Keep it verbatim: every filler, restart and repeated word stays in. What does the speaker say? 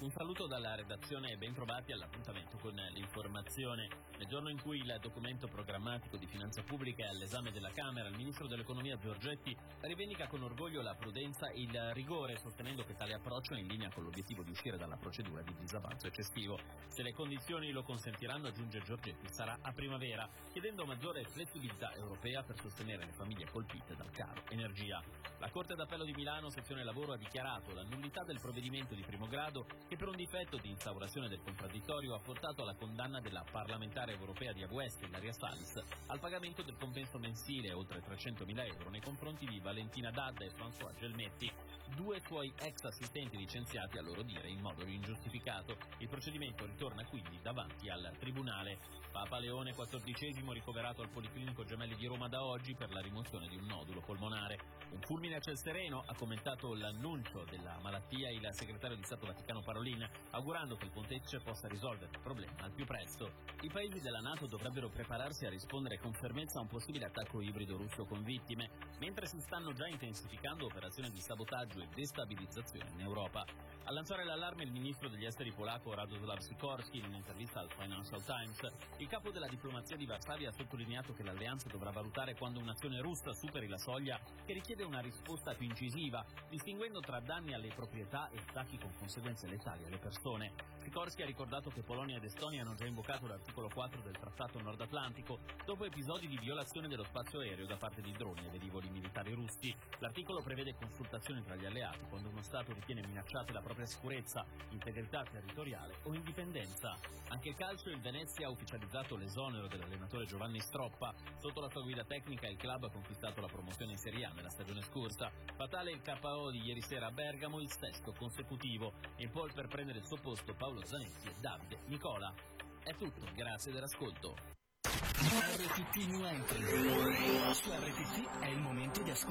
Un saluto dalla redazione e ben trovati all'appuntamento con l'informazione. Nel giorno in cui il documento programmatico di finanza pubblica è all'esame della Camera, il ministro dell'economia Giorgetti rivendica con orgoglio la prudenza e il rigore, sostenendo che tale approccio è in linea con l'obiettivo di uscire dalla procedura di disavanzo eccessivo. Se le condizioni lo consentiranno, aggiunge Giorgetti, sarà a primavera, chiedendo maggiore flessibilità europea per sostenere le famiglie colpite dal caro energia. La Corte d'Appello di Milano, sezione lavoro, ha dichiarato la nullità del provvedimento di primo grado che per un difetto di instaurazione del contraddittorio ha portato alla condanna della parlamentare europea di Aguest, Ilaria Salis, al pagamento del compenso mensile oltre trecentomila euro nei confronti di Valentina D'Adda e François Gelmetti, due suoi ex assistenti licenziati a loro dire in modo ingiustificato. Il procedimento ritorna quindi davanti al Tribunale. Papa Leone quattordicesimo ricoverato al Policlinico Gemelli di Roma da oggi per la rimozione di un nodulo polmonare. Un fulmine a ciel sereno, ha commentato l'annuncio della malattia il segretario di Stato Vaticano Parolin, augurando che il pontefice possa risolvere il problema al più presto. I paesi della NATO dovrebbero prepararsi a rispondere con fermezza a un possibile attacco ibrido russo con vittime, mentre si stanno già intensificando operazioni di sabotaggio e destabilizzazione in Europa. A lanciare l'allarme il ministro degli esteri polacco Radoslav Sikorski in un'intervista al Financial Times. Il capo della diplomazia di Varsavia ha sottolineato che l'alleanza dovrà valutare quando un'azione russa superi la soglia che richiede una risposta più incisiva, distinguendo tra danni alle proprietà e attacchi con conseguenze letali alle persone. Sikorski ha ricordato che Polonia ed Estonia hanno già invocato l'articolo quattro del Trattato Nord Atlantico dopo episodi di violazione dello spazio aereo da parte di droni e velivoli militari russi. L'articolo prevede consultazioni tra gli alleati quando uno Stato ritiene minacciate la propria sicurezza, integrità territoriale o indipendenza. Anche il calcio, il Venezia ha ufficializzato l'esonero dell'allenatore Giovanni Stroppa. Sotto la sua guida tecnica il club ha conquistato la promozione in Serie A nella stagione scorsa. Fatale il K O di ieri sera a Bergamo, il sesto consecutivo. In pole per prendere il suo posto Paolo Zanetti e Davide Nicola. È tutto, grazie dell'ascolto. R T T New Entry. Su R T T è il momento di ascoltare